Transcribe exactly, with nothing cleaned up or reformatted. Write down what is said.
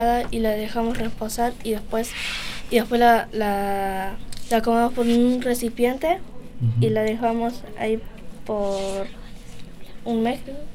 y la dejamos reposar y después y después la, la, la acomodamos por un recipiente uh-huh. y la dejamos ahí por un mes.